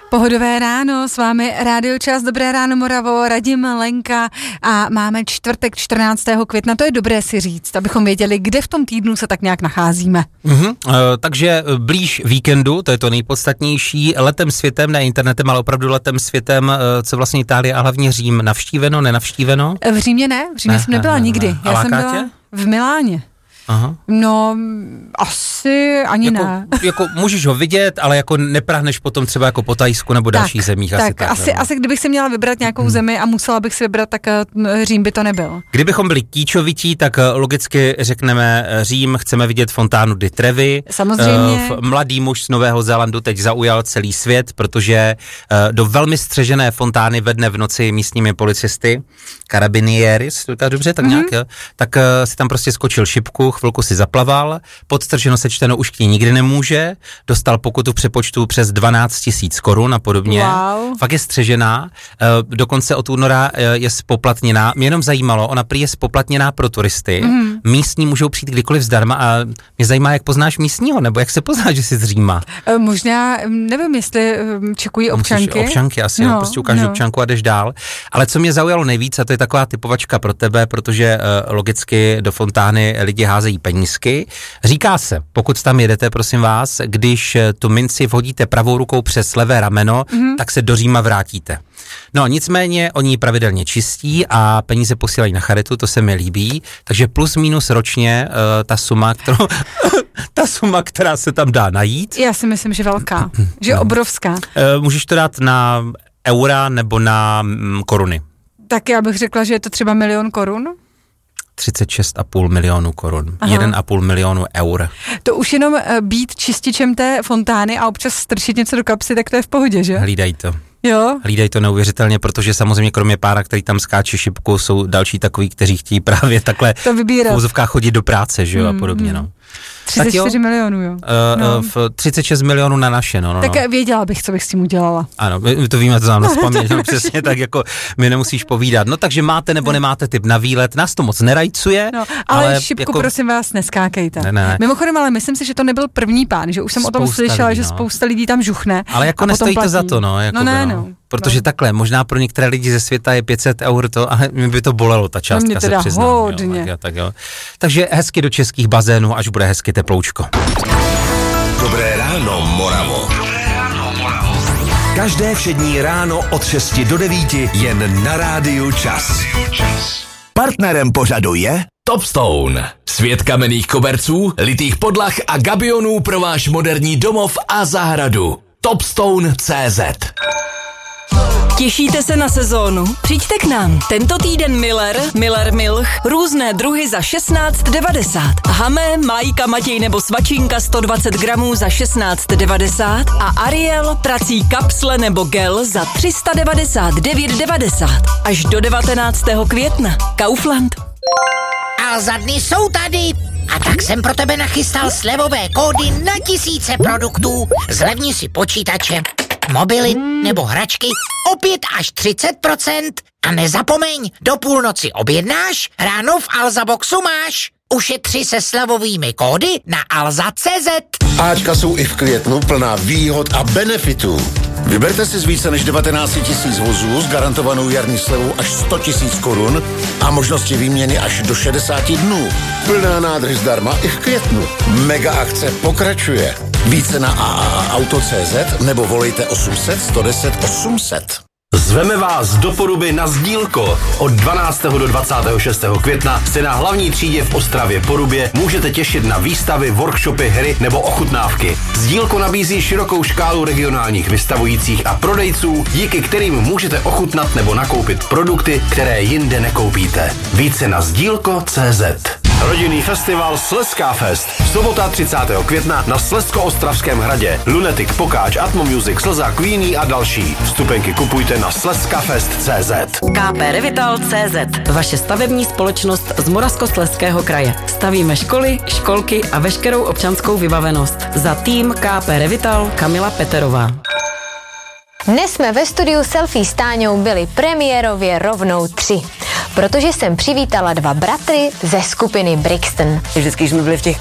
Pohodové ráno, s vámi Rádio Čas, dobré ráno Moravo, Radim, Lenka a máme čtvrtek 14. května, to je dobré si říct, abychom věděli, kde v tom týdnu se tak nějak nacházíme. Takže blíž víkendu, to je to nejpodstatnější, letem světem, ne internetem, ale opravdu letem světem, co vlastně Itálie a hlavně Řím, navštíveno, nenavštíveno? V Římě ne, v Římě jsem nebyla nikdy, já jsem byla v Miláně. Aha. No, asi ani ne. Jako můžeš ho vidět, ale jako neprahneš potom třeba jako po Thajsku nebo dalších zemích. Asi kdybych si měla vybrat nějakou zemi a musela bych si vybrat, tak Řím by to nebyl. Kdybychom byli kýčovití, tak logicky řekneme Řím, chceme vidět fontánu di Trevi. Samozřejmě. Mladý muž z Nového Zélandu teď zaujal celý svět, protože do velmi střežené fontány ve dne v noci místními policisty, karabinieri, to říká dobře, tak nějak, tak si tam prostě skočil šipku, chvilku si zaplaval, podstrženo sečteno už k ní nikdy nemůže, dostal pokutu v přepočtu přes 12 000 korun a podobně. Wow. Fakt je střežená, dokonce od února je spoplatněná. Mě jenom zajímalo, ona prý je spoplatněná pro turisty. Místní můžou přijít kdykoliv zdarma a mě zajímá, jak poznáš místního, nebo jak se poznáš, že jsi z Říma. Možná, nevím, jestli čekují občanky. Občanky asi, prostě ukážeš občanku a jdeš dál. Ale co mě zaujalo nejvíc, a to je taková typovačka pro tebe, protože logicky do fontány lidi házejí penízky. Říká se, pokud tam jedete, prosím vás, když tu minci vhodíte pravou rukou přes levé rameno, tak se do Říma vrátíte. No nicméně oni ji pravidelně čistí a peníze posílají na charitu, to se mi líbí, takže plus minus ročně ta suma, která se tam dá najít. Já si myslím, že velká, že obrovská. Můžeš to dát na eura nebo na koruny. Tak já bych řekla, že je to třeba 1 000 000 korun. 36,5 milionů korun. 1,5 milionu eur. To už jenom být čističem té fontány a občas strčit něco do kapsy, tak to je v pohodě, že? Hlídaj to. Jo? Hlídaj to neuvěřitelně, protože samozřejmě kromě pára, který tam skáče šipku, jsou další takový, kteří chtějí právě takhle v úzovkách chodit do práce, že jo, a podobně, no. 34 milionů, jo. 36 milionů na naše, no. Tak věděla bych, co bych s tím udělala. Ano, my to víme, to znám nazpaměť, no, přesně tak, jako mi nemusíš povídat. No takže máte nebo nemáte tip na výlet, nás to moc nerajcuje. No, ale šipku, jako prosím vás, neskákejte. Ne. Mimochodem, ale myslím si, že to nebyl první pán, že už jsem o tom slyšela, že spousta lidí tam žuchne. Ale jako nestojí to za to, no. Jako protože takhle, možná pro některé lidi ze světa je 500 eur to, ale mě by to bolelo, ta částka, mě teda se přiznám. Hodně. Jo. Takže hezky do českých bazénů, až bude hezky teploučko. Dobré ráno, Moravo. Každé všední ráno od 6 do 9 jen na Rádiu Čas. Partnerem pořadu je Topstone. Svět kamenných koberců, litých podlah a gabionů pro váš moderní domov a zahradu. Topstone.cz. Těšíte se na sezónu? Přijďte k nám. Tento týden Miller Milch, různé druhy za 16,90. Hamé, Majka, Matěj nebo Svačinka 120 gramů za 16,90 a Ariel, prací kapsle nebo gel za 399,90. Až do 19. května. Kaufland. A za dny jsou tady. A tak jsem pro tebe nachystal slevové kódy na tisíce produktů. Zlevni si počítače, mobily nebo hračky o 5 až 30%. A nezapomeň, do půlnoci objednáš, ráno v Alza Boxu máš. Ušetři se slevovými kódy na alza.cz. Ačka jsou i v květnu plná výhod a benefitů. Vyberte si z více než 19 000 vozů s garantovanou jarní slevou až 100 000 korun a možnosti výměny až do 60 dnů. Plná nádrž zdarma i v květnu. Mega akce pokračuje. Více na AAAauto.cz nebo volejte 800 110 800. Zveme vás do Poruby na Sdílko. Od 12. do 26. května se na hlavní třídě v Ostravě Porubě můžete těšit na výstavy, workshopy, hry nebo ochutnávky. Sdílko nabízí širokou škálu regionálních vystavujících a prodejců, díky kterým můžete ochutnat nebo nakoupit produkty, které jinde nekoupíte. Více na sdílko.cz. Rodinný festival Slezská Fest. Sobota 30. května na Slezsko-Ostravském hradě. Lunatic, Pokáč, Atmo Music, Slza, Queenie a další. Vstupenky kupujte na slezskafest.cz. KP Revital.cz. Vaše stavební společnost z Moravskoslezského kraje. Stavíme školy, školky a veškerou občanskou vybavenost. Za tým KP Revital Kamila Peterová. Dnes jsme ve studiu Selfie s Táňou byli premiérově rovnou 3, protože jsem přivítala 2 bratry ze skupiny Brixton. Vždycky, když jsme byli v těch